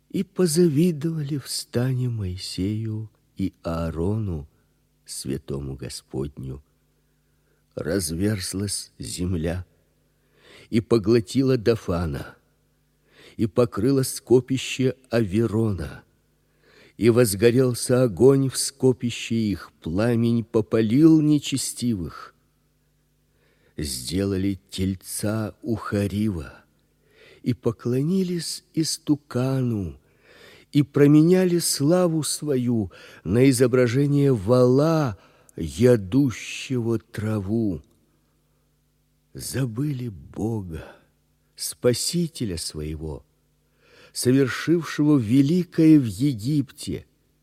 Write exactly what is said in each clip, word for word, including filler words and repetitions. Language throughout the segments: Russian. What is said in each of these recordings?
И позавидовали в стане Моисею и Аарону, святому Господню. Разверзлась земля и поглотила Дофана, и покрыла скопище Аверона, и возгорелся огонь в скопище их, пламень попалил нечестивых. Сделали тельца у Харива, и поклонились истукану, и променяли славу свою на изображение вола, ядущего траву. Забыли Бога, Спасителя своего, совершившего великое в Египте,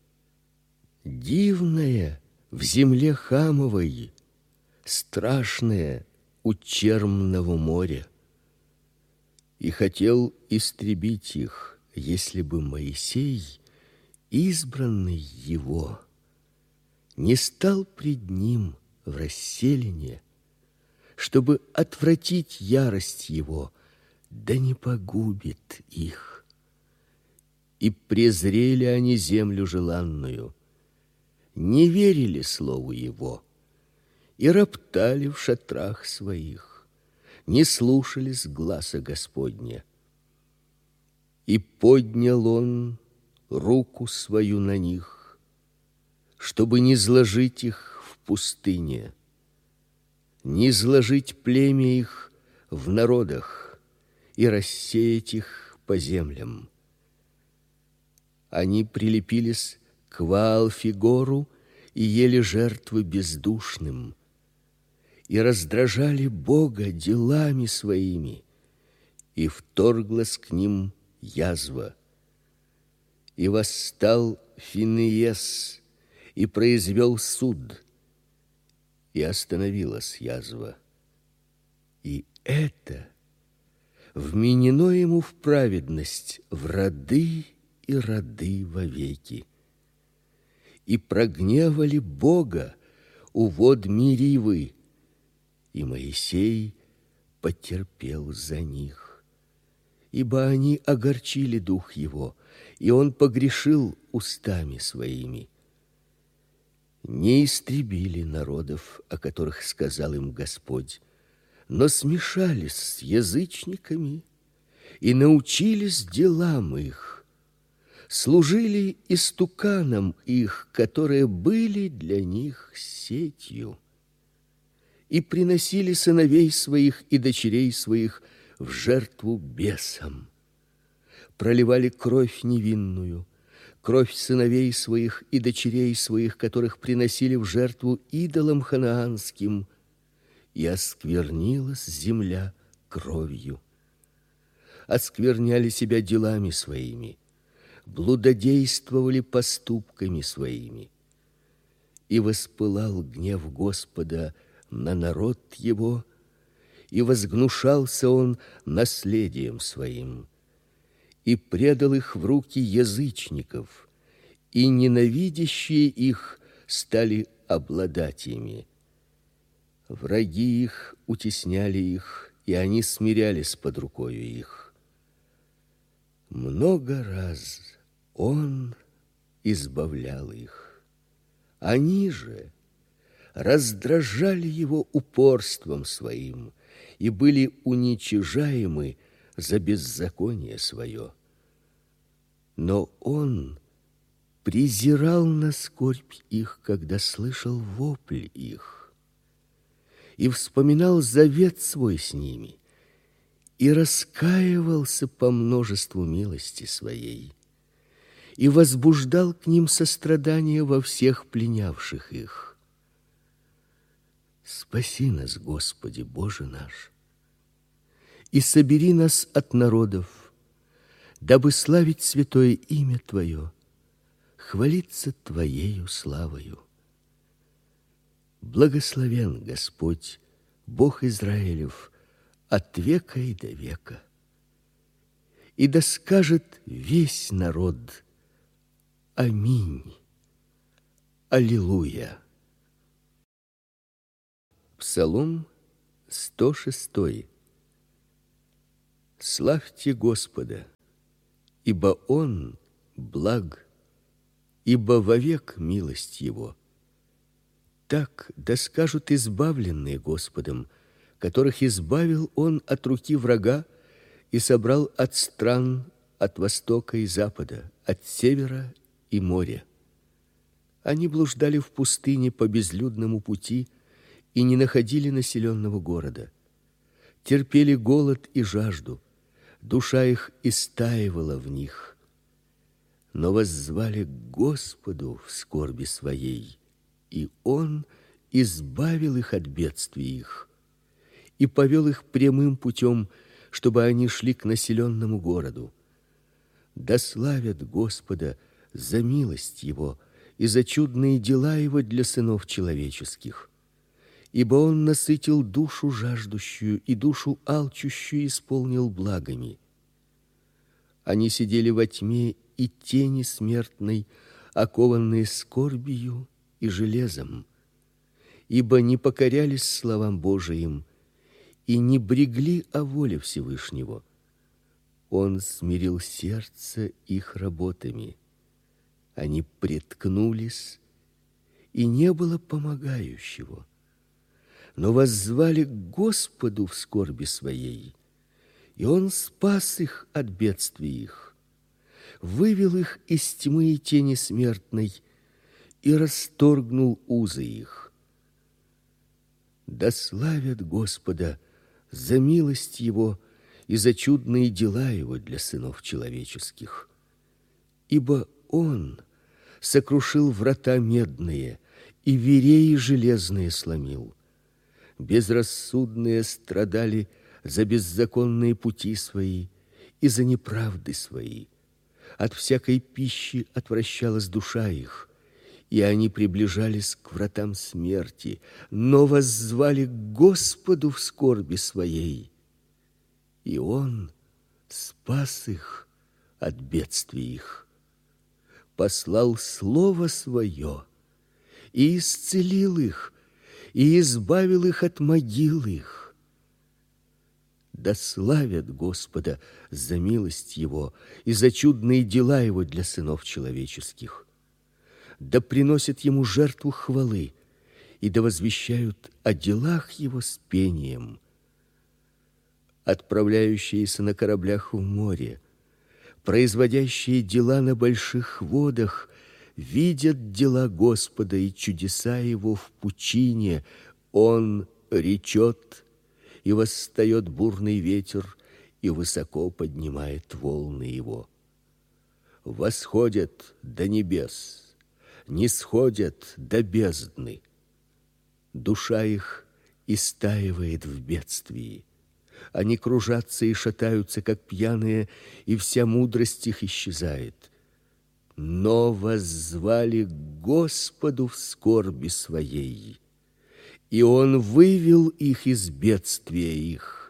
дивное в земле Хамовой, страшное у Чермного моря. И хотел истребить их, если бы Моисей, избранный его, не стал пред ним в расселине, чтобы отвратить ярость его, да не погубит их. И презрели они землю желанную, не верили слову его, и роптали в шатрах своих, не слушались гласа Господня. И поднял он руку свою на них, чтобы не зложить их в пустыне, не зложить племя их в народах и рассеять их по землям. Они прилепились к Ваал-Фигору и ели жертвы бездушным, и раздражали Бога делами своими, и вторглась к ним язва. И восстал Финеес, и произвел суд, и остановилась язва. И это вменено ему в праведность в роды и роды вовеки. И прогневали Бога у вод Меривы, и Моисей потерпел за них, ибо они огорчили дух его, и он погрешил устами своими. Не истребили народов, о которых сказал им Господь, но смешались с язычниками и научились делам их, служили истуканам их, которые были для них сетью, и приносили сыновей своих и дочерей своих в жертву бесам, проливали кровь невинную, кровь сыновей своих и дочерей своих, которых приносили в жертву идолам ханаанским, и осквернилась земля кровью. Оскверняли себя делами своими, блудодействовали поступками своими. И воспылал гнев Господа на народ его, и возгнушался он наследием своим, и предал их в руки язычников, и ненавидящие их стали обладать ими. Враги их утесняли их, и они смирялись под рукою их. Много раз он избавлял их. Они же раздражали его упорством своим и были уничижаемы за беззаконие свое. Но он презирал на скорбь их, когда слышал вопль их, и вспоминал завет свой с ними, и раскаивался по множеству милости своей, и возбуждал к ним сострадание во всех пленявших их. Спаси нас, Господи, Боже наш, и собери нас от народов, дабы славить святое имя Твое, хвалиться Твоею славою. Благословен Господь, Бог Израилев, от века и до века. И да скажет весь народ: Аминь. Аллилуйя. Псалом сто шесть. Славьте Господа, ибо Он благ, ибо вовек милость Его. Так да скажут избавленные Господом, которых избавил Он от руки врага и собрал от стран, от востока и запада, от севера и моря. Они блуждали в пустыне по безлюдному пути и не находили населенного города. Терпели голод и жажду, душа их истаивала в них. Но воззвали к Господу в скорби своей, и Он избавил их от бедствий их и повел их прямым путем, чтобы они шли к населенному городу. Да славят Господа за милость Его и за чудные дела Его для сынов человеческих. Ибо Он насытил душу жаждущую и душу алчущую исполнил благами. Они сидели во тьме и тени смертной, окованные скорбию и железом, ибо не покорялись словам Божиим и не брегли о воле Всевышнего. Он смирил сердце их работами. Они приткнулись, и не было помогающего. Но воззвали к Господу в скорби своей, и Он спас их от бедствий их, вывел их из тьмы и тени смертной и расторгнул узы их. Да славят Господа за милость Его и за чудные дела Его для сынов человеческих. Ибо Он сокрушил врата медные и вереи железные сломил. Безрассудные страдали за беззаконные пути свои и за неправды свои. От всякой пищи отвращалась душа их, и они приближались к вратам смерти, но воззвали к Господу в скорби своей, и Он спас их от бедствий их, послал слово свое и исцелил их, и избавил их от могил их. Да славят Господа за милость Его и за чудные дела Его для сынов человеческих. Да приносят Ему жертву хвалы, и да возвещают о делах Его с пением. Отправляющиеся на кораблях в море, производящие дела на больших водах, видят дела Господа и чудеса Его в пучине. Он речет, и восстает бурный ветер, и высоко поднимает волны Его. Восходят до небес, нисходят до бездны. Душа их истаивает в бедствии. Они кружатся и шатаются, как пьяные, и вся мудрость их исчезает. Но воззвали к Господу в скорби своей, и Он вывел их из бедствия их.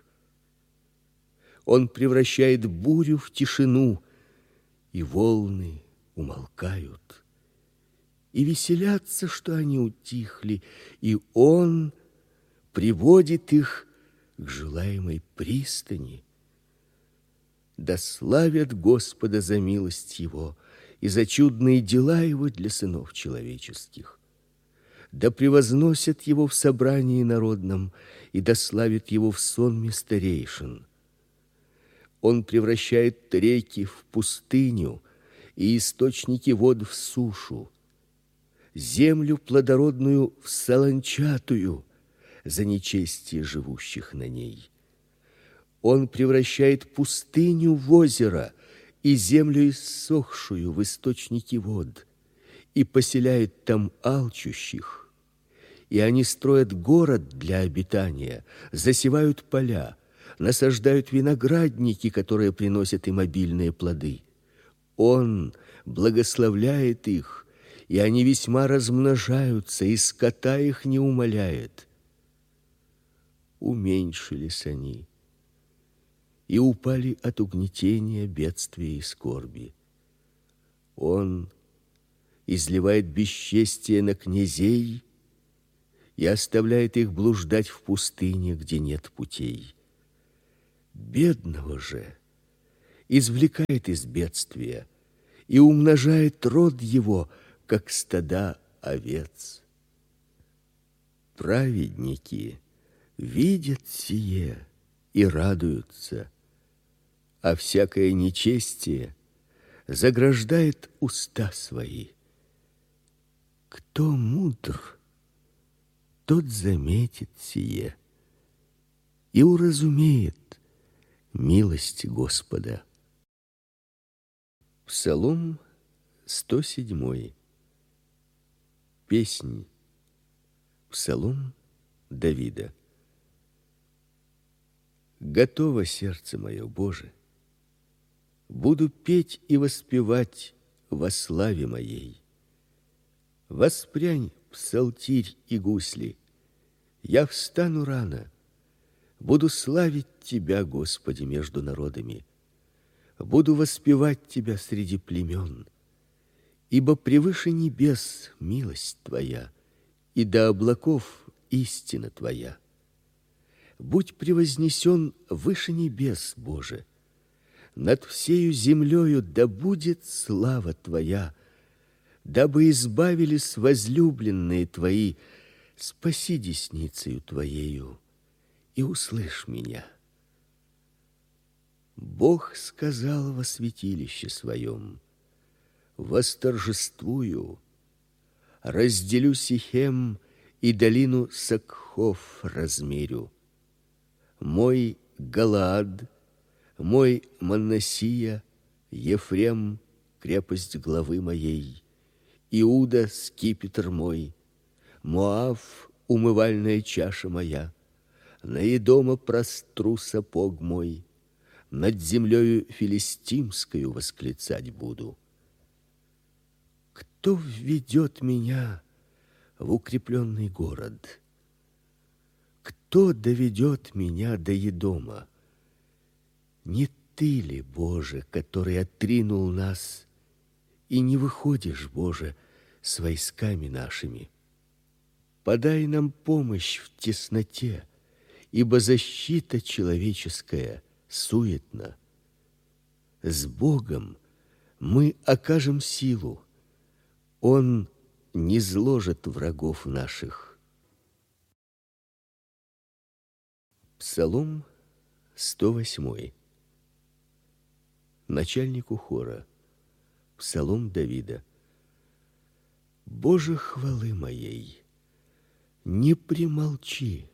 Он превращает бурю в тишину, и волны умолкают. И веселятся, что они утихли, и Он приводит их к желаемой пристани. Да славят Господа за милость Его и за чудные дела Его для сынов человеческих. Да превозносят Его в собрании народном, и да славят Его в сонме старейшин. Он превращает реки в пустыню и источники вод в сушу, землю плодородную в солончатую за нечестие живущих на ней. Он превращает пустыню в озеро и землю иссохшую в источники вод, и поселяет там алчущих. И они строят город для обитания, засевают поля, насаждают виноградники, которые приносят им обильные плоды. Он благословляет их, и они весьма размножаются, и скота их не умаляет. Уменьшились они и упали от угнетения, бедствия и скорби. Он изливает бесчестие на князей и оставляет их блуждать в пустыне, где нет путей. Бедного же извлекает из бедствия и умножает род его, как стада овец. Праведники видят сие и радуются, а всякое нечестие заграждает уста свои. Кто мудр, тот заметит сие и уразумеет милость Господа. Псалом сто седьмой. Песнь. Псалом Давида. Готово сердце мое, Боже, буду петь и воспевать во славе моей. Воспрянь псалтирь и гусли, я встану рано, буду славить Тебя, Господи, между народами, буду воспевать Тебя среди племен, ибо превыше небес милость Твоя, и до облаков истина Твоя. Будь превознесен выше небес, Боже, над всею землею да будет слава Твоя, дабы избавились возлюбленные Твои, спаси десницею Твоею и услышь меня. Бог сказал во святилище своем: восторжествую, разделю Сихем и долину Сакхов размерю. Мой Галаад, мой Манассия, Ефрем, крепость главы моей, Иуда, скипетр мой, Моав, умывальная чаша моя, на Едома простру сапог мой, над землею филистимскою восклицать буду. Кто введет меня в укрепленный город? Кто доведет меня до Едома? Не Ты ли, Боже, который отринул нас, и не выходишь, Боже, с войсками нашими? Подай нам помощь в тесноте, ибо защита человеческая суетна. С Богом мы окажем силу, Он низложит врагов наших. Псалом сто восьмой. Начальнику хора. Псалом Давида. Боже хвалы моей, не премолчи,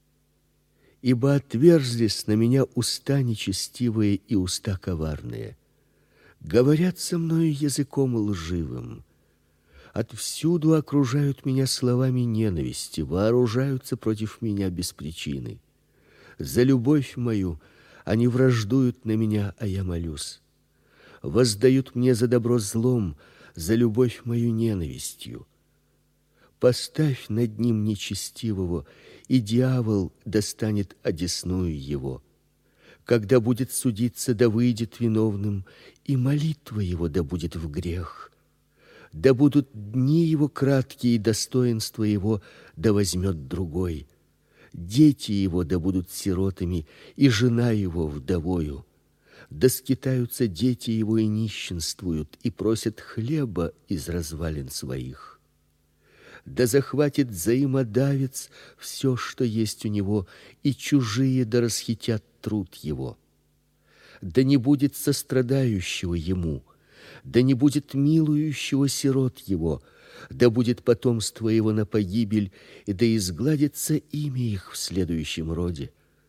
ибо отверзлись на меня уста нечестивые и уста коварные. Говорят со мною языком лживым. Отвсюду окружают меня словами ненависти, вооружаются против меня без причины. За любовь мою они враждуют на меня, а я молюсь. Воздают мне за добро злом, за любовь мою ненавистью. Поставь над ним нечестивого, и дьявол достанет одесную его. Когда будет судиться, да выйдет виновным, и молитва его да будет в грех. Да будут дни его краткие, и достоинство его да возьмет другой. Дети его да будут сиротами, и жена его вдовою. Да скитаются дети его и нищенствуют, и просят хлеба из развалин своих. Да захватит взаимодавец все, что есть у него, и чужие да расхитят труд его. Да не будет сострадающего ему, да не будет милующего сирот его, да будет потомство его на погибель, и да изгладится имя их в следующем роде.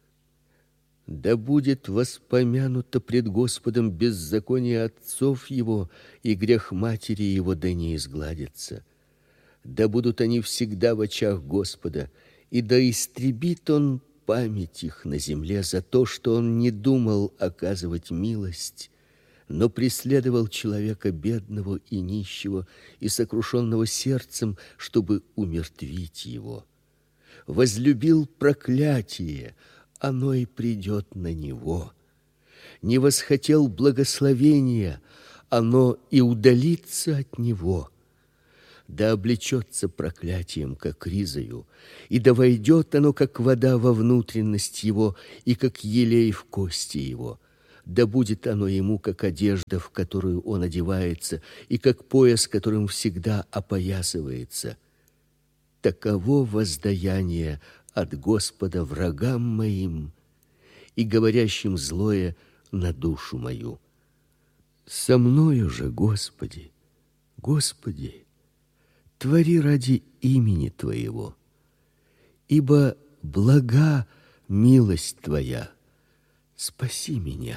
Да будет воспомянуто пред Господом беззаконие отцов его, и грех матери его да не изгладится. Да будут они всегда в очах Господа, и да истребит он память их на земле за то, что он не думал оказывать милость, но преследовал человека бедного и нищего и сокрушенного сердцем, чтобы умертвить его. Возлюбил проклятие, оно и придет на него. Не восхотел благословения, оно и удалится от него. Да облечется проклятием, как ризою, и да войдет оно, как вода, во внутренность его, и как елей в кости его. да будет оно ему как одежда, в которую он одевается, и как пояс, которым всегда опоясывается. Таково воздаяние от Господа врагам моим и говорящим злое на душу мою. Со мною же, Господи, Господи, твори ради имени Твоего, ибо блага милость Твоя, спаси меня.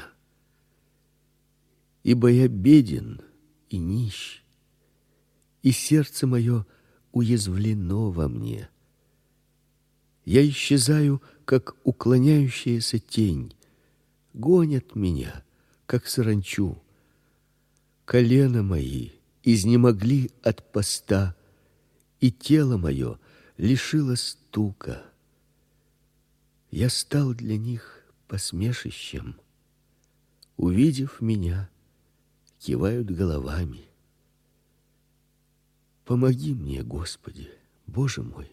Ибо я беден и нищ, и сердце мое уязвлено во мне. Я исчезаю, как уклоняющаяся тень, гонят меня, как саранчу. Колена мои изнемогли от поста, и тело мое лишило стука. Я стал для них посмешищем. Увидев меня, кивают головами. Помоги мне, Господи, Боже мой.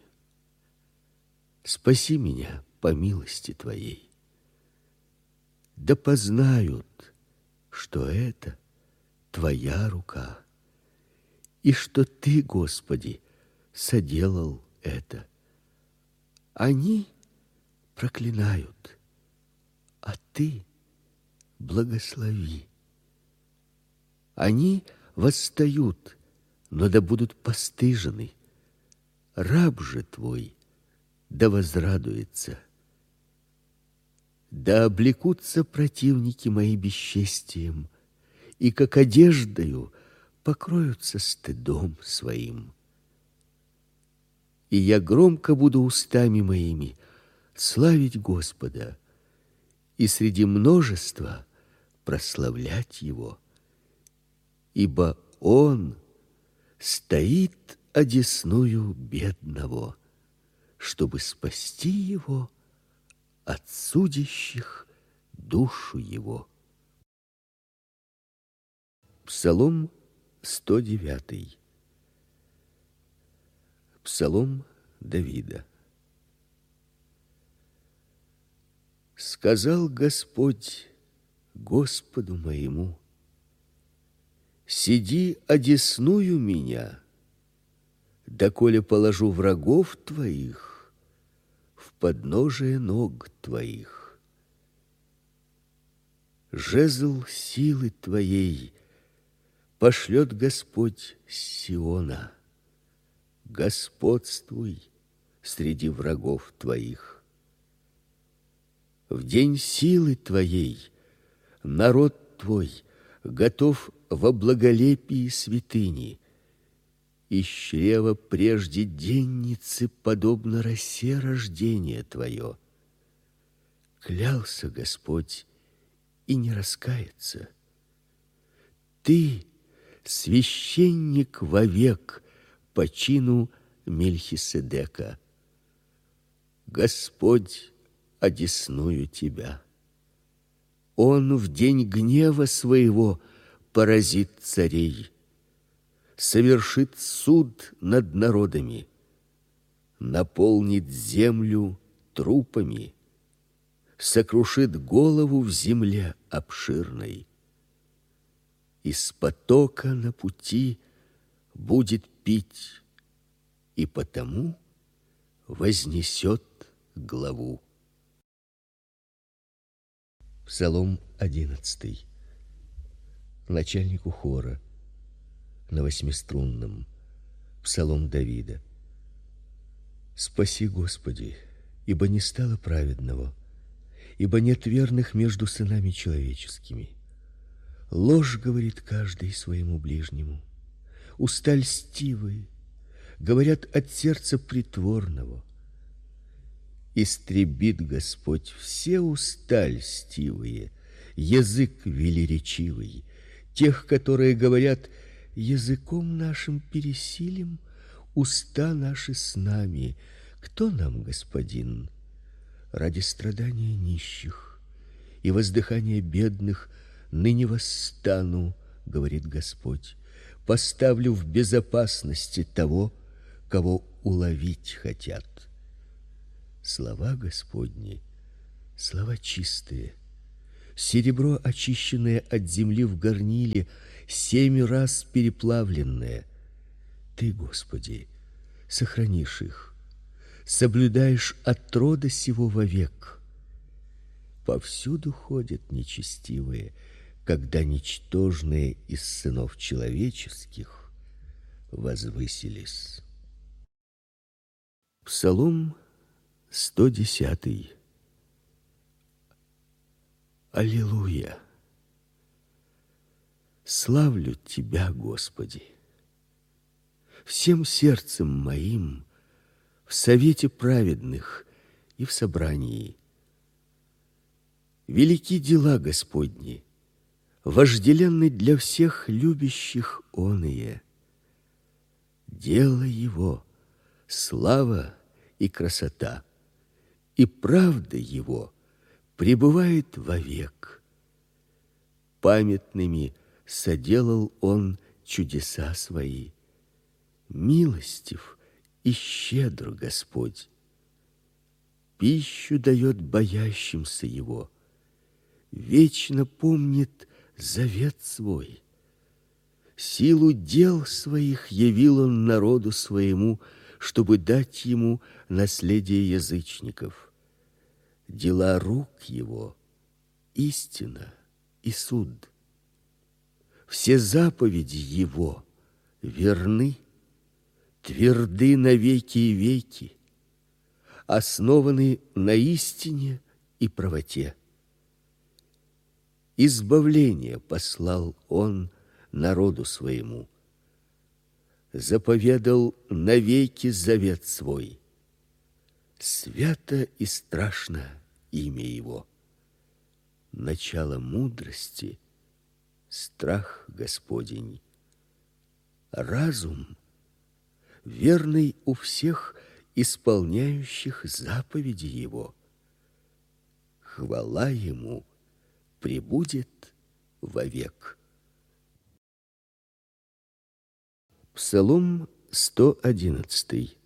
Спаси меня по милости Твоей. Да познают, что это Твоя рука, и что Ты, Господи, соделал это. Они проклинают, а Ты благослови. Они восстают, но да будут постыжены. Раб же Твой да возрадуется. Да облекутся противники мои бесчестием, и как одеждою покроются стыдом своим. И я громко буду устами моими славить Господа, и среди множества прославлять Его, ибо Он стоит одесную бедного, чтобы спасти его от судящих душу его. Псалом сто девятый. Псалом Давида. Сказал Господь Господу моему: сиди одесную меня, доколе положу врагов твоих в подножие ног твоих. Жезл силы твоей пошлет Господь с Сиона. Господствуй среди врагов твоих. В день силы твоей народ твой готов во благолепии святыни. Из чрева прежде денницы подобно росе рождения твое. Клялся Господь и не раскается. Ты священник вовек по чину Мельхиседека. Господь одесную тебя. Он в день гнева своего поразит царей, совершит суд над народами, наполнит землю трупами, сокрушит голову в земле обширной. Из потока на пути будет пить, и потому вознесет главу. Псалом одиннадцатый. Начальнику хора на восьмиструнном. Псалом Давида. Спаси, Господи, ибо не стало праведного, ибо нет верных между сынами человеческими. Ложь говорит каждый своему ближнему, уста льстивые говорят от сердца притворного. Истребит Господь все уста льстивые, язык велеречивый, тех, которые говорят: языком нашим пересилим, уста наши с нами. Кто нам господин? Ради страдания нищих и воздыхания бедных ныне восстану, говорит Господь. Поставлю в безопасности того, кого уловить хотят. Слова Господни, слова чистые, серебро, очищенное от земли в горниле, семь раз переплавленное. Ты, Господи, сохранишь их, соблюдаешь от рода сего вовек. Повсюду ходят нечестивые, когда ничтожные из сынов человеческих возвысились. Псалом сто десятый. Аллилуйя! Славлю Тебя, Господи, всем сердцем моим, в совете праведных и в собрании. Велики дела Господни, вожделенны для всех любящих оные. Дело Его — слава и красота, и правда Его пребывает вовек. Памятными соделал Он чудеса Свои. Милостив и щедр Господь. Пищу дает боящимся Его. Вечно помнит завет свой. Силу дел своих явил Он народу своему, чтобы дать ему наследие язычников. Дела рук Его — истина и суд. Все заповеди Его верны, тверды на веки и веки, основаны на истине и правоте. Избавление послал Он народу своему, заповедал навеки завет свой. Свято и страшно имя Его. Начало мудрости — страх Господень. Разум верный у всех исполняющих заповеди Его. Хвала Ему пребудет вовек. Псалом сто одиннадцатый.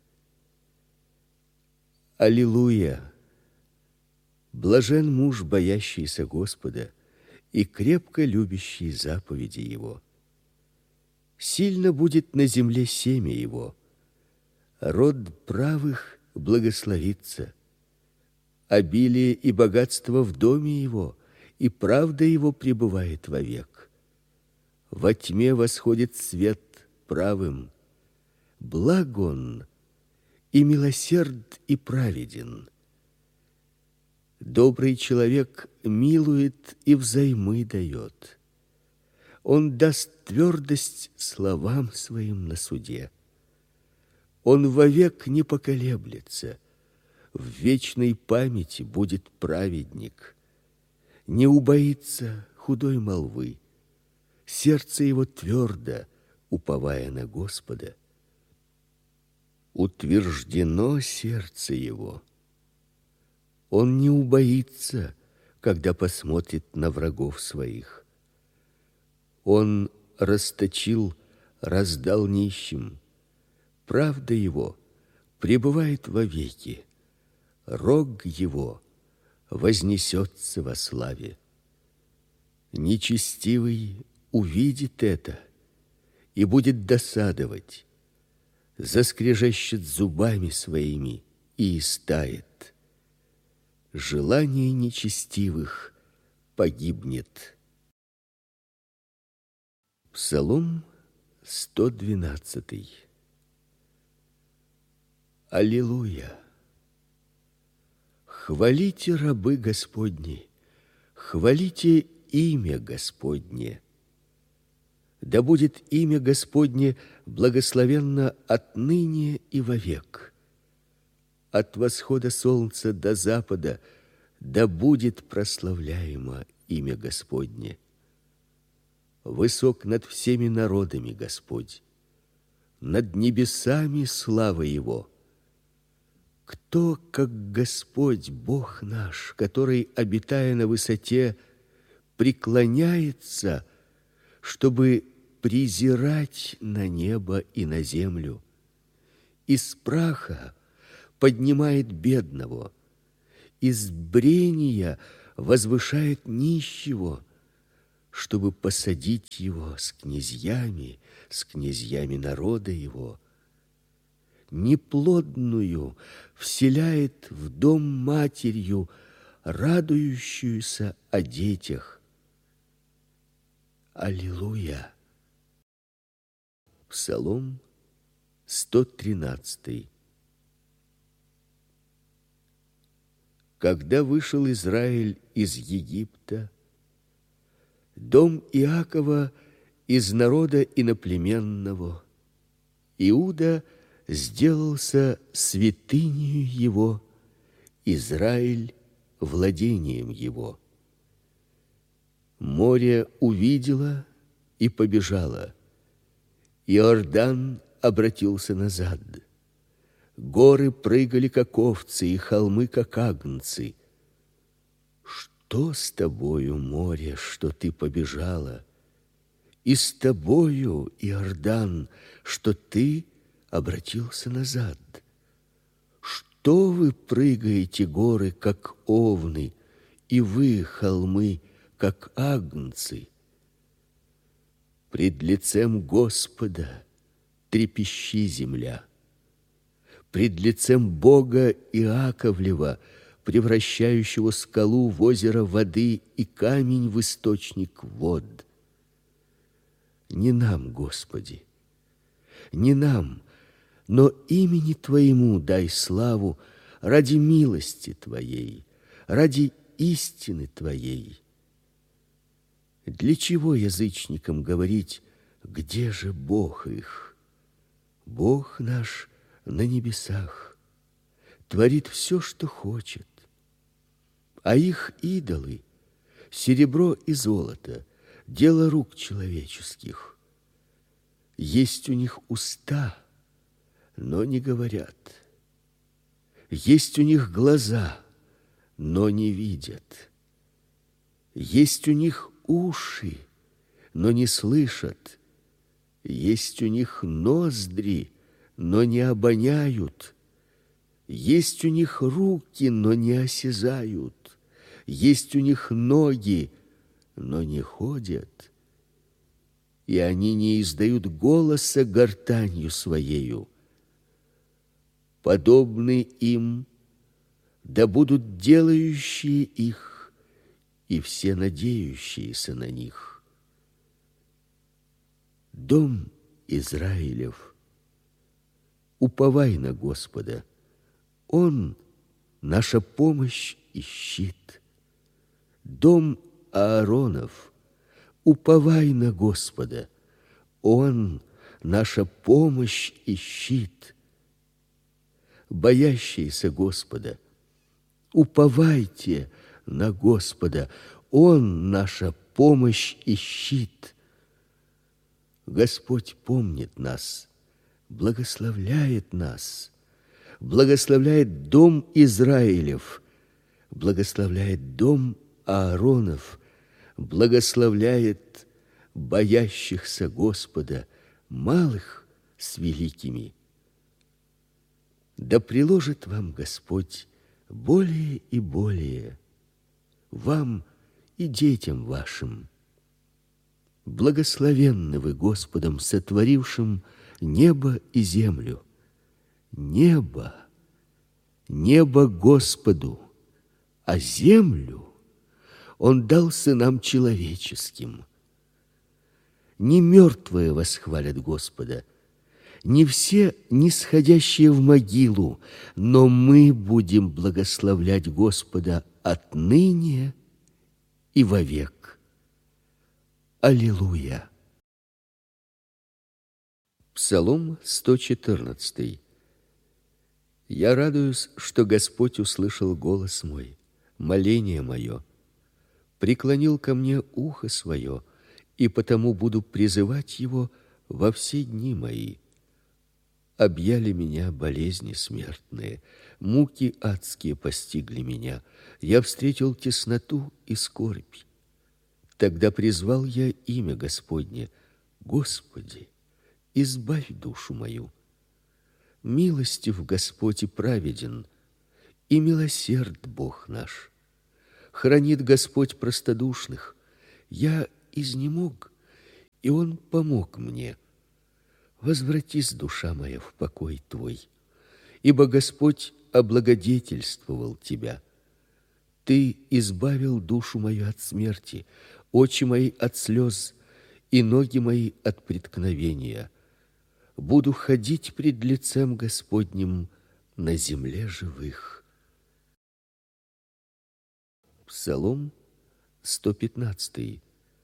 Аллилуйя! Блажен муж, боящийся Господа и крепко любящий заповеди Его. Сильно будет на земле семя его, род правых благословится. Обилие и богатство в доме его, и правда его пребывает вовек. Во тьме восходит свет правым. Благ он, и милосерд, и праведен. Добрый человек милует и взаймы дает. Он даст твердость словам своим на суде. Он вовек не поколеблется. В вечной памяти будет праведник. Не убоится худой молвы. Сердце его твердо, уповая на Господа. Утверждено сердце его. Он не убоится, когда посмотрит на врагов своих. Он расточил, раздал нищим. Правда его пребывает вовеки. Рог его вознесется во славе. Нечестивый увидит это и будет досадовать, заскрежещет зубами своими и истает. Желание нечестивых погибнет. Псалом сто двенадцатый. Аллилуйя! Хвалите рабы Господни, хвалите имя Господне. Да будет имя Господне благословенно отныне и вовек. От восхода солнца до запада да будет прославляемо имя Господне. Высок над всеми народами Господь, над небесами слава Его. Кто, как Господь, Бог наш, который, обитая на высоте, преклоняется, чтобы презирать на небо и на землю, из праха поднимает бедного, из брения возвышает нищего, чтобы посадить его с князьями, с князьями народа его. Неплодную вселяет в дом матерью, радующуюся о детях. Аллилуйя! Псалом сто тринадцатый. Когда вышел Израиль из Египта, дом Иакова из народа иноплеменного, Иуда сделался святынею его, Израиль владением его. Море увидело и побежало, Иордан обратился назад. Горы прыгали, как овцы, и холмы, как агнцы. Что с тобою, море, что ты побежала? И с тобою, Иордан, что ты обратился назад? Что вы прыгаете, горы, как овны, и вы, холмы, как агнцы? Пред лицем Господа трепещи земля. Пред лицем Бога Иаковлева, превращающего скалу в озеро воды и камень в источник вод. Не нам, Господи, не нам, но имени Твоему дай славу ради милости Твоей, ради истины Твоей. Для чего язычникам говорить, где же Бог их? Бог наш на небесах творит все, что хочет. А их идолы, серебро и золото, дело рук человеческих. Есть у них уста, но не говорят. Есть у них глаза, но не видят. Есть у них уши, но не слышат. Есть у них ноздри, но не обоняют. Есть у них руки, но не осязают. Есть у них ноги, но не ходят. И они не издают голоса гортанью своею. Подобны им, да будут делающие их, и все надеющиеся на них. Дом Израилев, уповай на Господа. Он наша помощь и щит. Дом Ааронов, уповай на Господа. Он наша помощь и щит. Боящиеся Господа, уповайте на Господа. Он наша помощь и щит. Господь помнит нас, благословляет нас, благословляет дом Израилев, благословляет дом Ааронов, благословляет боящихся Господа, малых с великими. Да приложит вам Господь более и более, вам и детям вашим. Благословенны вы Господом, сотворившим небо и землю. Небо, небо Господу, а землю Он дал сынам человеческим. Не мертвые восхвалят Господа, не все нисходящие в могилу, но мы будем благословлять Господа отныне и вовек. Аллилуйя! Псалом сто четырнадцатый. Я радуюсь, что Господь услышал голос мой, моление мое, преклонил ко мне ухо свое, и потому буду призывать Его во все дни мои. Объяли меня болезни смертные, муки адские постигли меня, я встретил тесноту и скорбь. Тогда призвал я имя Господне: Господи, избавь душу мою. Милостив Господь и праведен, и милосерд Бог наш. Хранит Господь простодушных. Я изнемог, и Он помог мне. Возвратись, душа моя, в покой Твой, ибо Господь облагодетельствовал тебя. Ты избавил душу мою от смерти, очи мои от слез и ноги мои от преткновения. Буду ходить пред лицем Господним на земле живых. Псалом сто пятнадцатый.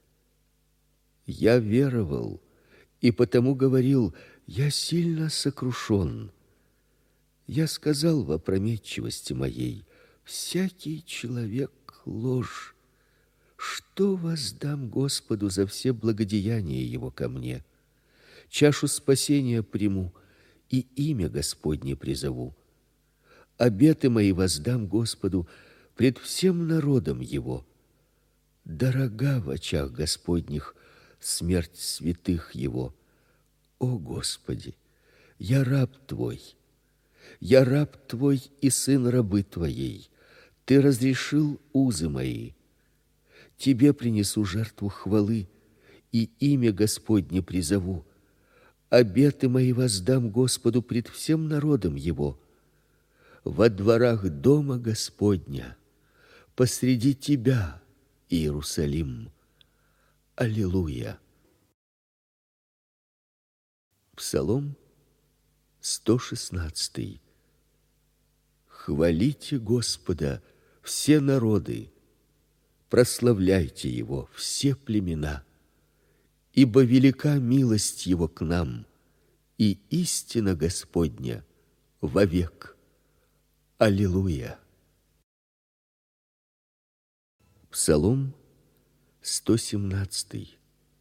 Я веровал, и потому говорил: я сильно сокрушен. Я сказал в опрометчивости моей: всякий человек ложь. Что воздам Господу за все благодеяния Его ко мне? Чашу спасения приму и имя Господне призову. Обеты мои воздам Господу пред всем народом Его. Дорога в очах Господних смерть святых Его. О Господи, я раб Твой, я раб Твой и сын рабы Твоей. Ты разрешил узы мои. Тебе принесу жертву хвалы и имя Господне призову. Обеты мои воздам Господу пред всем народом Его. Во дворах дома Господня, посреди Тебя, Иерусалим. Аллилуйя. Псалом сто шестнадцатый. Хвалите Господа все народы, прославляйте Его все племена, ибо велика милость Его к нам, и истина Господня вовек. Аллилуйя. Псалом сто семнадцатый.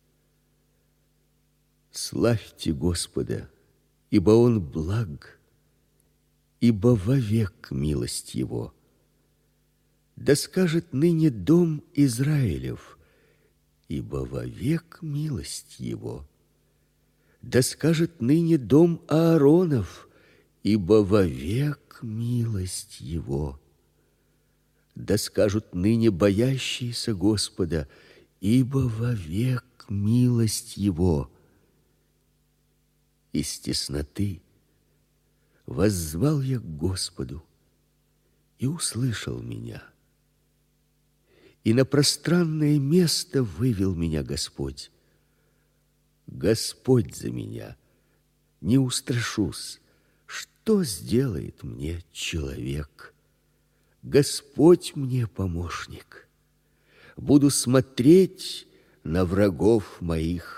Славьте Господа, ибо Он благ, ибо вовек милость Его. Да скажет ныне дом Израилев, ибо вовек милость Его. Да скажет ныне дом Ааронов, ибо вовек милость Его. Да скажут ныне боящиеся Господа, ибо вовек милость Его. Из тесноты воззвал я к Господу, и услышал меня. И на пространное место вывел меня Господь. Господь за меня, не устрашусь. Что сделает мне человек? Господь мне помощник. Буду смотреть на врагов моих.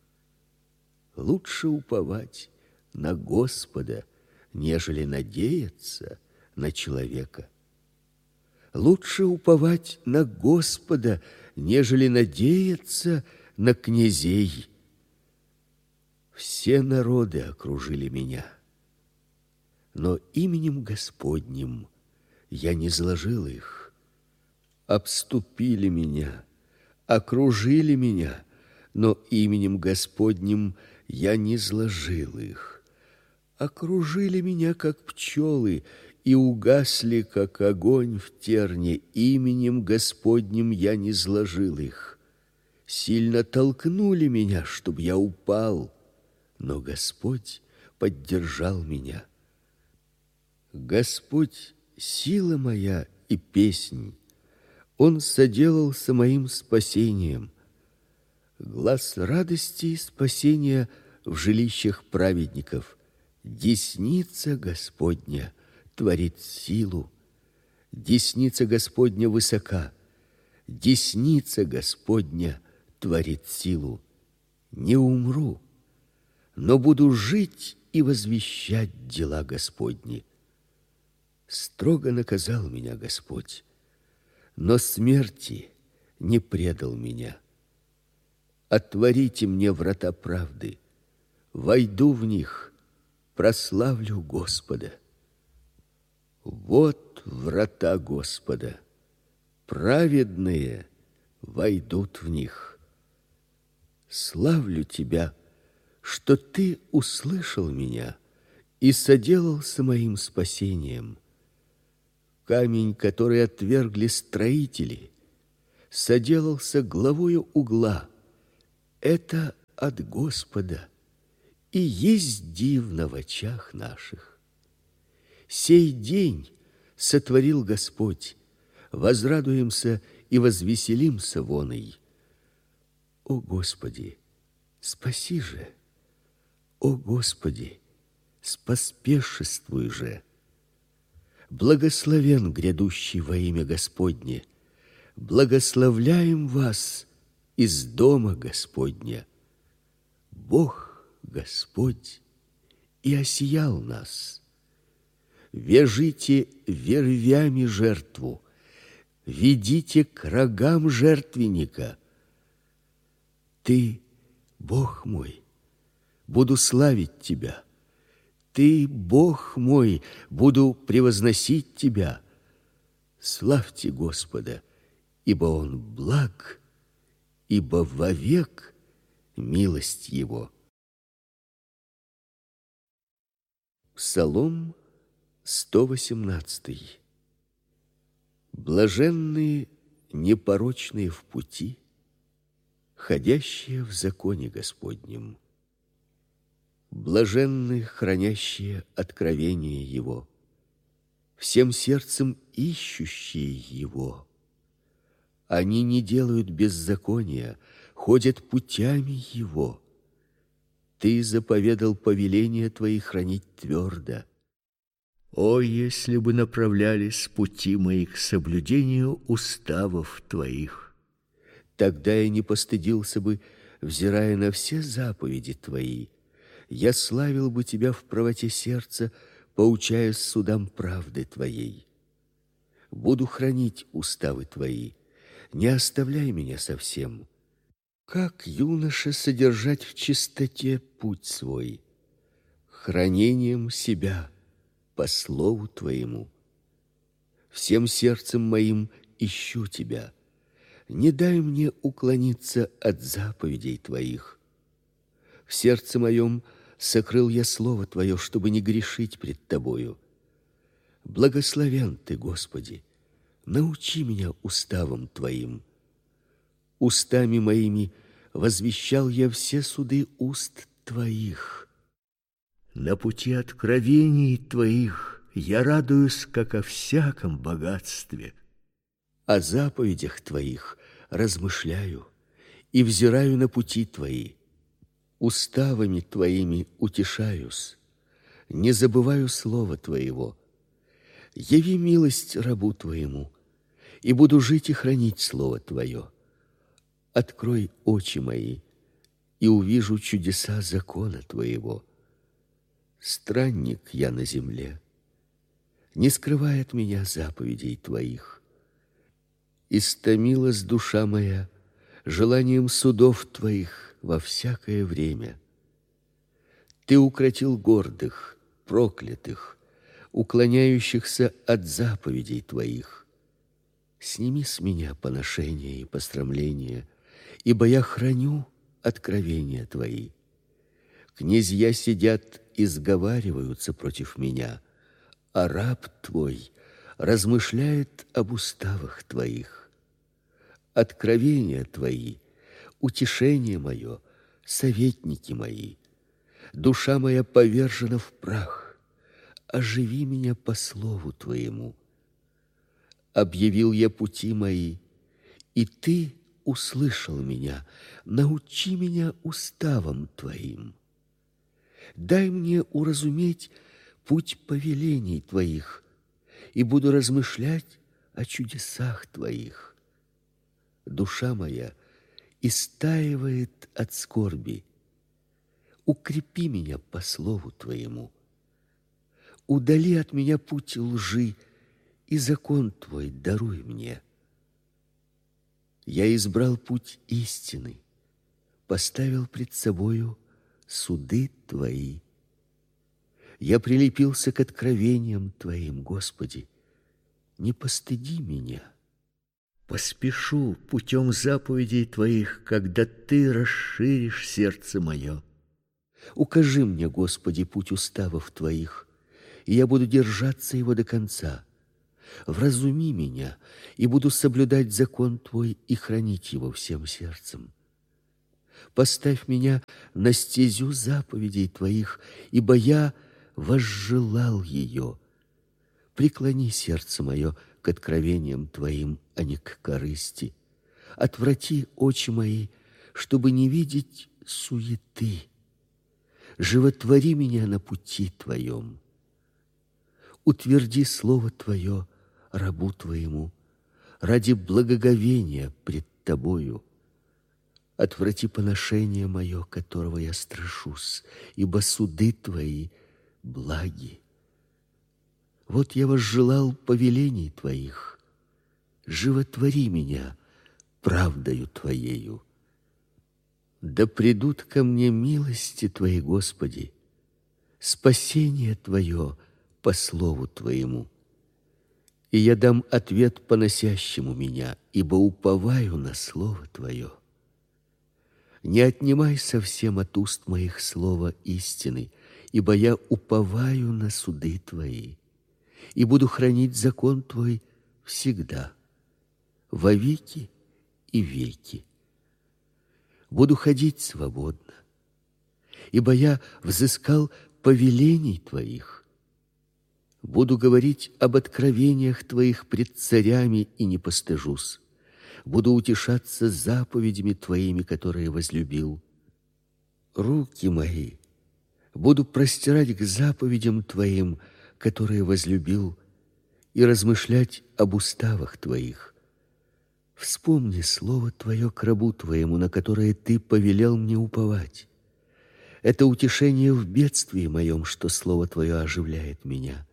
Лучше уповать на Господа, нежели надеяться на человека. Лучше уповать на Господа, нежели надеяться на князей. Все народы окружили меня, но именем Господним я не зложил их. Обступили меня, окружили меня, но именем Господним я не зложил их. Окружили меня, как пчелы, и угасли, как огонь в терне. Именем Господним я не зложил их. Сильно толкнули меня, чтоб я упал, но Господь поддержал меня. Господь — сила моя и песнь. Он соделался моим спасением. Глас радости и спасения в жилищах праведников. Десница Господня творит силу. Десница Господня высока. Десница Господня творит силу. Не умру, но буду жить и возвещать дела Господни. Строго наказал меня Господь, но смерти не предал меня. Отворите мне врата правды, войду в них, прославлю Господа. Вот врата Господа, праведные войдут в них. Славлю Тебя, что Ты услышал меня и соделался моим спасением. Камень, который отвергли строители, соделался главою угла. Это от Господа, и есть дивно в очах наших. Сей день сотворил Господь, возрадуемся и возвеселимся воной. О Господи, спаси же! О Господи, споспешествуй же! Благословен грядущий во имя Господне. Благословляем вас из дома Господня. Бог Господь и осиял нас. Вяжите вервями жертву, ведите к рогам жертвенника. Ты, Бог мой, буду славить Тебя. Ты, Бог мой, буду превозносить Тебя. Славьте Господа, ибо Он благ, ибо вовек милость Его. Псалом сто восемнадцатый. Блаженные, непорочные в пути, ходящие в законе Господнем. Блаженны, хранящие откровение Его, всем сердцем ищущие Его. Они не делают беззакония, ходят путями Его. Ты заповедал повеления Твои хранить твердо. О, если бы направлялись пути мои к соблюдению уставов Твоих! Тогда я не постыдился бы, взирая на все заповеди Твои. Я славил бы Тебя в правоте сердца, поучаясь судам правды Твоей. Буду хранить уставы Твои, не оставляй меня совсем. Как юноше содержать в чистоте путь свой, хранением себя по слову Твоему. Всем сердцем моим ищу Тебя. Не дай мне уклониться от заповедей Твоих. В сердце моем сокрыл я слово Твое, чтобы не грешить пред Тобою. Благословен Ты, Господи, научи меня уставам Твоим. Устами моими возвещал я все суды уст Твоих. На пути откровений Твоих я радуюсь, как о всяком богатстве. О заповедях Твоих размышляю и взираю на пути Твои. Уставами Твоими утешаюсь, не забываю слова Твоего. Яви милость рабу Твоему, и буду жить и хранить слово Твое. Открой очи мои, и увижу чудеса закона Твоего. Странник я на земле, не скрывай от меня заповедей Твоих. Истомилась душа моя желанием судов Твоих во всякое время. Ты укротил гордых, проклятых, уклоняющихся от заповедей Твоих. Сними с меня поношения и пострамления, ибо я храню откровения Твои. Князья сидят и сговариваются против меня, а раб Твой размышляет об уставах Твоих. Откровения Твои, утешение мое, советники мои. Душа моя повержена в прах. Оживи меня по слову Твоему. Объявил я пути мои, и Ты услышал меня. Научи меня уставам Твоим. Дай мне уразуметь путь повелений Твоих, и буду размышлять о чудесах Твоих. Душа моя истаивает от скорби. Укрепи меня по слову Твоему. Удали от меня путь лжи, и закон Твой даруй мне. Я избрал путь истины, поставил пред собою суды Твои. Я прилепился к откровениям Твоим, Господи. Не постыди меня. Поспешу путем заповедей Твоих, когда Ты расширишь сердце мое. Укажи мне, Господи, путь уставов Твоих, и я буду держаться его до конца. Вразуми меня, и буду соблюдать закон Твой и хранить его всем сердцем. Поставь меня на стезю заповедей Твоих, ибо я возжелал ее. Преклони сердце мое к откровениям Твоим, а не к корысти. Отврати очи мои, чтобы не видеть суеты. Животвори меня на пути Твоем. Утверди слово Твое рабу Твоему ради благоговения пред Тобою. Отврати поношение мое, которого я страшусь, ибо суды Твои благи. Вот я возжелал повелений Твоих. Животвори меня правдою Твоею. Да придут ко мне милости Твои, Господи, спасение Твое по слову Твоему. И я дам ответ поносящему меня, ибо уповаю на слово Твое. Не отнимай совсем от уст моих слова истины, ибо я уповаю на суды Твои и буду хранить закон Твой всегда, во веки и веки. Буду ходить свободно, ибо я взыскал повелений Твоих. Буду говорить об откровениях Твоих пред царями и не постыжусь. Буду утешаться заповедями Твоими, которые возлюбил. Руки мои буду простирать к заповедям Твоим, которые возлюбил, и размышлять об уставах Твоих. Вспомни слово Твое к рабу Твоему, на которое Ты повелел мне уповать. Это утешение в бедствии моем, что слово Твое оживляет меня.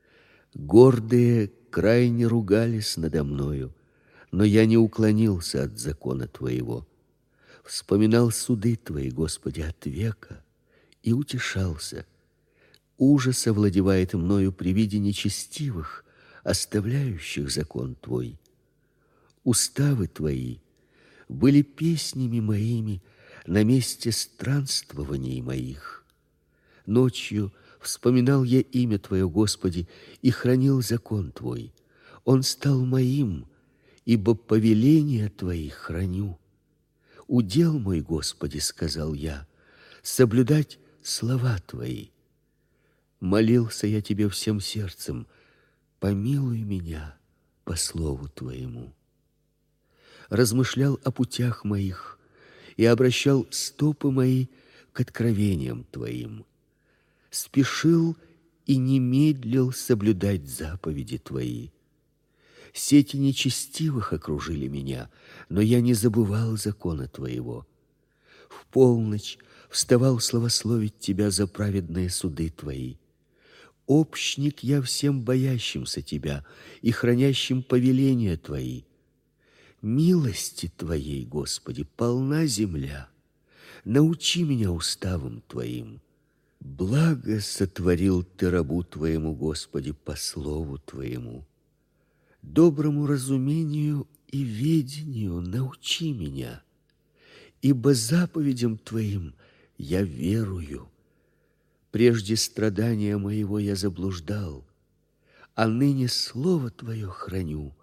Гордые крайне ругались надо мною, но я не уклонился от закона Твоего. Вспоминал суды Твои, Господи, от века, и утешался. Ужас овладевает мною при виде нечестивых, оставляющих закон Твой. Уставы Твои были песнями моими на месте странствований моих. Ночью вспоминал я имя Твое, Господи, и хранил закон Твой. Он стал моим, ибо повеления Твои храню. Удел мой, Господи, сказал я, соблюдать слова Твои. Молился я Тебе всем сердцем, помилуй меня по слову Твоему. Размышлял о путях моих и обращал стопы мои к откровениям Твоим. Спешил и не медлил соблюдать заповеди Твои. Сети нечестивых окружили меня, но я не забывал закона Твоего. В полночь вставал славословить Тебя за праведные суды Твои. Общник я всем боящимся Тебя и хранящим повеления Твои. Милости Твоей, Господи, полна земля. Научи меня уставам Твоим. Благо сотворил Ты рабу Твоему, Господи, по слову Твоему. Доброму разумению и ведению научи меня, ибо заповедям Твоим я верую. Прежде страдания моего я заблуждал, а ныне слово Твое храню.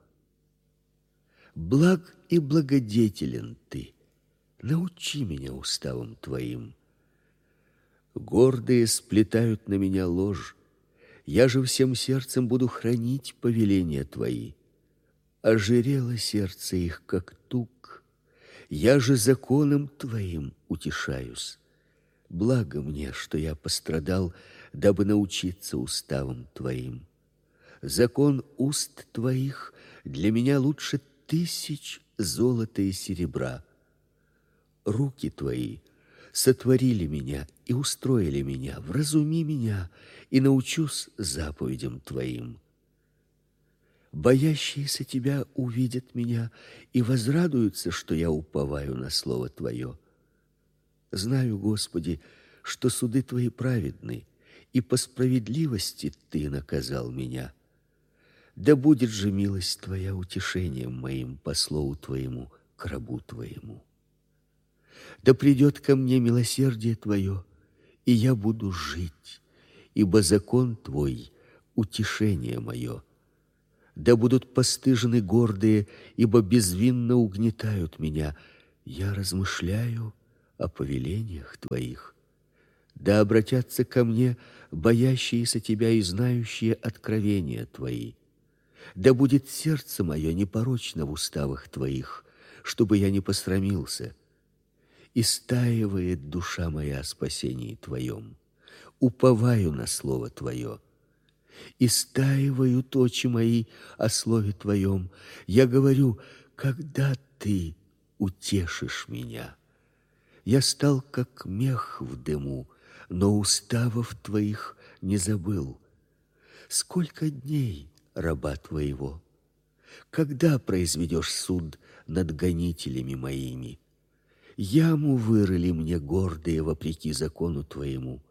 Благ и благодетелен Ты, научи меня уставам Твоим. Гордые сплетают на меня ложь, я же всем сердцем буду хранить повеления Твои. Ожирело сердце их, как тук, я же законом Твоим утешаюсь. Благо мне, что я пострадал, дабы научиться уставам Твоим. Закон уст Твоих для меня лучше тысяч золота и серебра. Руки Твои сотворили меня и устроили меня. Вразуми меня и научусь заповедям Твоим. Боящиеся Тебя увидят меня и возрадуются, что я уповаю на слово Твое. Знаю, Господи, что суды Твои праведны, и по справедливости Ты наказал меня. Да будет же милость Твоя утешением моим по слову Твоему к рабу Твоему. Да придет ко мне милосердие Твое, и я буду жить, ибо закон Твой — утешение мое. Да будут постыжены гордые, ибо безвинно угнетают меня. Я размышляю о повелениях Твоих. Да обратятся ко мне боящиеся Тебя и знающие откровения Твои. Да будет сердце мое непорочно в уставах Твоих, чтобы я не посрамился. Истаивает душа моя о спасении Твоем. Уповаю на Слово Твое. Истаивают очи мои о Слове Твоем. Я говорю: когда Ты утешишь меня? Я стал как мех в дыму, но уставов Твоих не забыл. Сколько дней раба Твоего? Когда произведешь суд над гонителями моими? Яму вырыли мне гордые вопреки закону Твоему.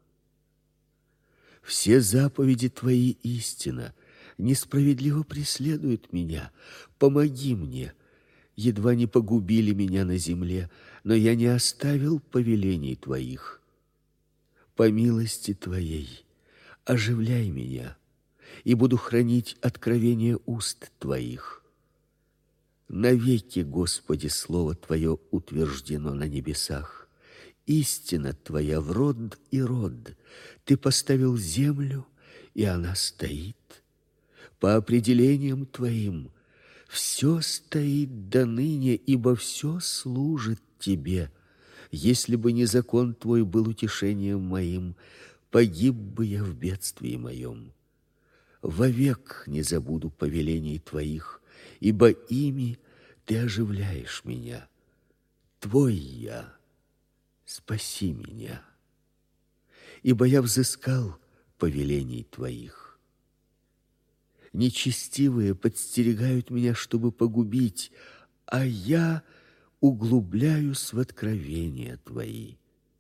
Все заповеди Твои истина, несправедливо преследуют меня. Помоги мне. Едва не погубили меня на земле, но я не оставил повелений Твоих. По милости Твоей оживляй меня, и буду хранить откровение уст Твоих. Навеки, Господи, Слово Твое утверждено на небесах. Истина Твоя в род и род. Ты поставил землю, и она стоит. По определениям Твоим все стоит до ныне, ибо все служит Тебе. Если бы не закон Твой был утешением моим, погиб бы я в бедствии моем. Вовек не забуду повелений Твоих, ибо ими Ты оживляешь меня. Твой я. Спаси меня, ибо я взыскал повелений Твоих. Нечестивые подстерегают меня, чтобы погубить, а я углубляюсь в откровения Твои.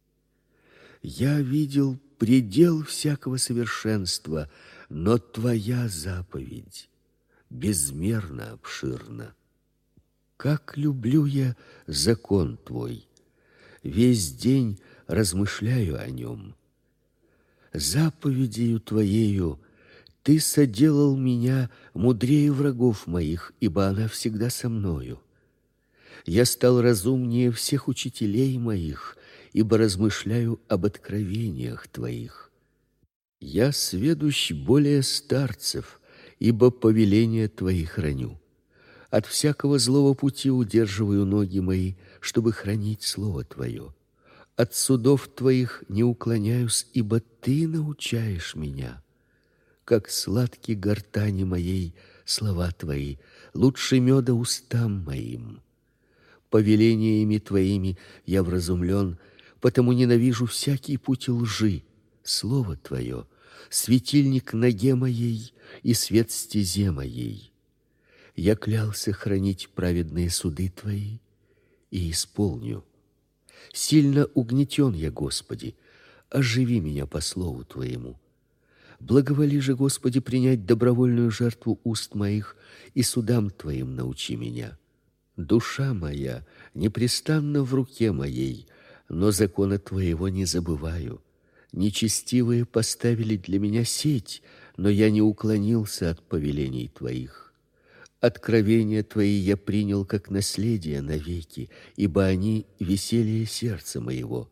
Я видел предел всякого совершенства, но Твоя заповедь безмерно обширна. Как люблю я закон Твой! Весь день размышляю о нем. Заповедью Твоею Ты соделал меня мудрее врагов моих, ибо она всегда со мною. Я стал разумнее всех учителей моих, ибо размышляю об откровениях Твоих. Я сведущ более старцев, ибо повеления Твои храню. От всякого злого пути удерживаю ноги мои, чтобы хранить Слово Твое. От судов Твоих не уклоняюсь, ибо Ты научаешь меня. Как сладки гортани моей слова Твои, лучше меда устам моим. Повелениями Твоими я вразумлен, потому ненавижу всякий путь лжи. Слово Твое — светильник ноге моей и свет стезе моей. Я клялся хранить праведные суды Твои и исполню. Сильно угнетен я, Господи, оживи меня по слову Твоему. Благоволи же, Господи, принять добровольную жертву уст моих, и судам Твоим научи меня. Душа моя непрестанно в руке моей, но закона Твоего не забываю. Нечестивые поставили для меня сеть, но я не уклонился от повелений Твоих. Откровения Твои я принял как наследие навеки, ибо они веселье сердца моего.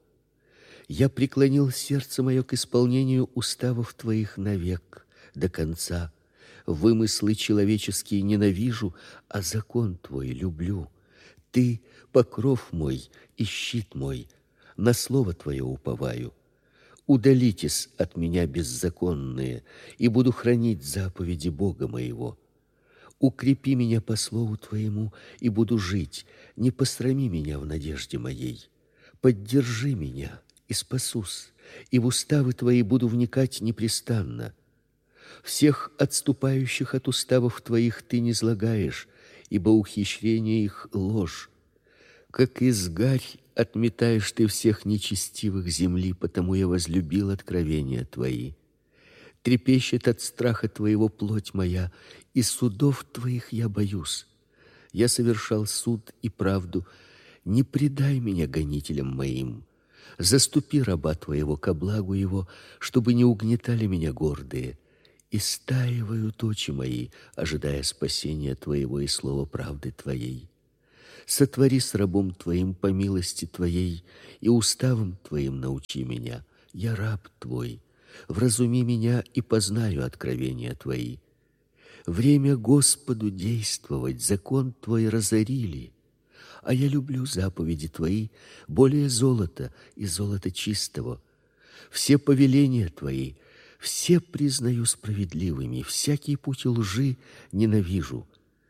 Я преклонил сердце мое к исполнению уставов Твоих навек, до конца. Вымыслы человеческие ненавижу, а закон Твой люблю. Ты — покров мой и щит мой, на слово Твое уповаю. Удалитесь от меня, беззаконные, и буду хранить заповеди Бога моего. Укрепи меня по слову Твоему, и буду жить. Не посрами меня в надежде моей. Поддержи меня, и спасусь, и в уставы Твои буду вникать непрестанно. Всех отступающих от уставов Твоих Ты не злагаешь, ибо ухищрение их — ложь. Как изгарь отметаешь Ты всех нечестивых земли, потому я возлюбил откровения Твои. Трепещет от страха Твоего плоть моя, и судов Твоих я боюсь. Я совершал суд и правду. Не предай меня гонителям моим. Заступи раба Твоего ко благу его, чтобы не угнетали меня гордые. Истаивают очи мои, ожидая спасения Твоего и слова правды Твоей. Сотвори с рабом Твоим по милости Твоей, и уставом Твоим научи меня. Я раб Твой, вразуми меня, и познаю откровения Твои. Время Господу действовать, закон Твой разорили, а я люблю заповеди Твои более золота и золота чистого. Все повеления Твои, все признаю справедливыми, всякий путь лжи ненавижу.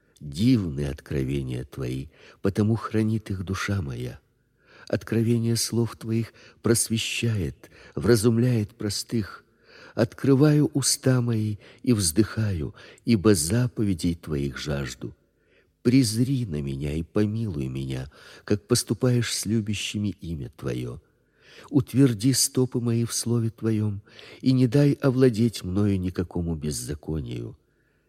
Дивны откровения Твои, потому хранит их душа моя. Откровение слов Твоих просвещает, вразумляет простых. Открываю уста мои и вздыхаю, ибо заповедей Твоих жажду. Презри на меня и помилуй меня, как поступаешь с любящими имя Твое. Утверди стопы мои в слове Твоем, и не дай овладеть мною никакому беззаконию.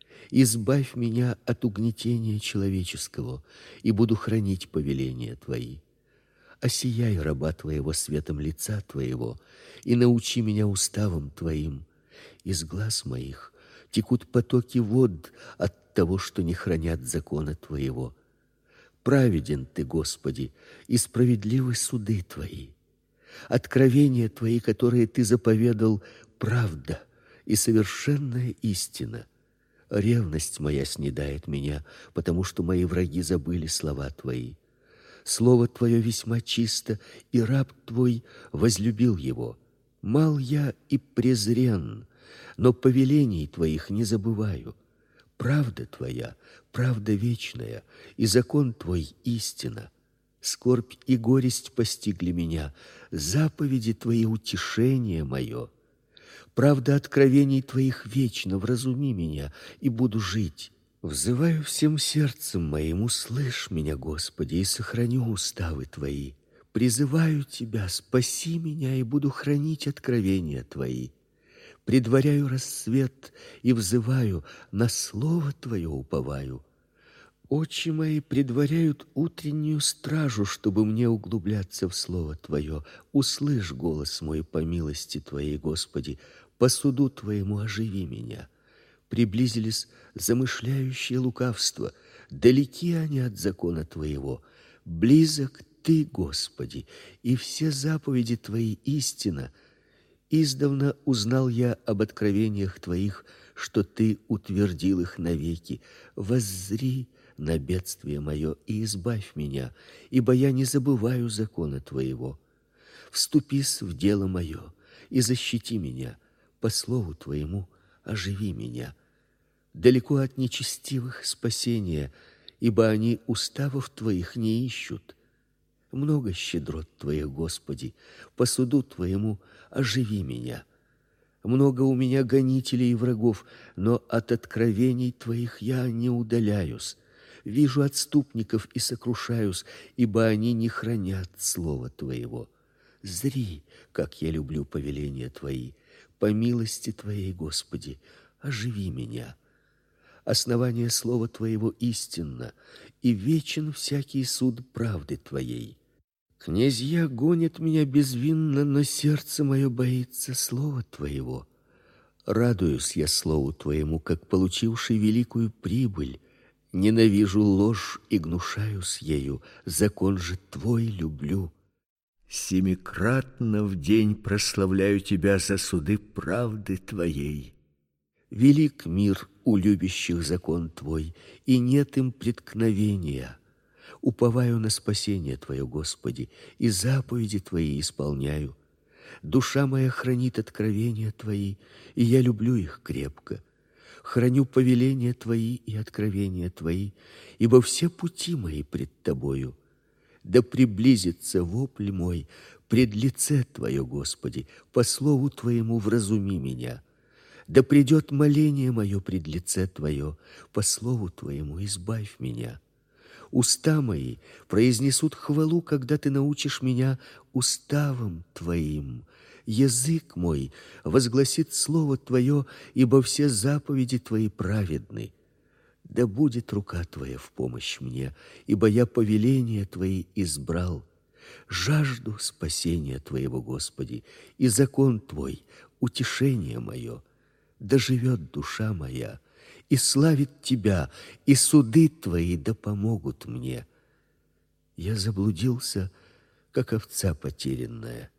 Избавь меня от угнетения человеческого, и буду хранить повеления Твои. Осияй раба Твоего светом лица Твоего, и научи меня уставам Твоим. Из глаз моих текут потоки вод от того, что не хранят закона Твоего. Праведен Ты, Господи, и справедливы суды Твои. Откровения Твои, которые Ты заповедал, правда и совершенная истина. Ревность моя снедает меня, потому что мои враги забыли слова Твои. Слово Твое весьма чисто, и раб Твой возлюбил его. Мал я и презрен, но повелений Твоих не забываю. Правда Твоя, правда вечная, и закон Твой истина. Скорбь и горесть постигли меня, заповеди Твои утешение мое. Правда откровений Твоих вечно, вразуми меня, и буду жить. Взываю всем сердцем моим, услышь меня, Господи, и сохраню уставы Твои. Призываю Тебя, спаси меня, и буду хранить откровения Твои. Предваряю рассвет и взываю, на слово Твое уповаю. Очи мои предваряют утреннюю стражу, чтобы мне углубляться в слово Твое. Услышь голос мой по милости Твоей, Господи, по суду Твоему оживи меня. Приблизились замышляющие лукавство, далеки они от закона Твоего. Близок Ты, Господи, и все заповеди Твои истина. Издавна узнал я об откровениях Твоих, что Ты утвердил их навеки. Воззри на бедствие мое и избавь меня, ибо я не забываю закона Твоего. Вступись в дело мое и защити меня, по слову Твоему оживи меня. Далеко от нечестивых спасения, ибо они уставов Твоих не ищут. Много щедрот Твоих, Господи, по суду Твоему оживи меня. Много у меня гонителей и врагов, но от откровений Твоих я не удаляюсь. Вижу отступников и сокрушаюсь, ибо они не хранят слова Твоего. Зри, как я люблю повеления Твои, по милости Твоей, Господи, оживи меня. Основание слова Твоего истинно, и вечен всякий суд правды Твоей. Князья гонят меня безвинно, но сердце мое боится слова Твоего. Радуюсь я слову Твоему, как получивший великую прибыль. Ненавижу ложь и гнушаюсь ею, закон же Твой люблю. Семикратно в день прославляю Тебя за суды правды Твоей. Велик мир у любящих закон Твой, и нет им преткновения. Уповаю на спасение Твое, Господи, и заповеди Твои исполняю. Душа моя хранит откровения Твои, и я люблю их крепко. Храню повеления Твои и откровения Твои, ибо все пути мои пред Тобою. Да приблизится вопль мой пред лице Твое, Господи, по слову Твоему вразуми меня. Да придет моление мое пред лице Твое, по слову Твоему избавь меня. Уста мои произнесут хвалу, когда Ты научишь меня уставам Твоим. Язык мой возгласит слово Твое, ибо все заповеди Твои праведны. Да будет рука Твоя в помощь мне, ибо я повеления Твои избрал. Жажду спасения Твоего, Господи, и закон Твой — утешение мое. да живет душа моя, и славит тебя, и суды твои да помогут мне. Я заблудился, как овца потерянная.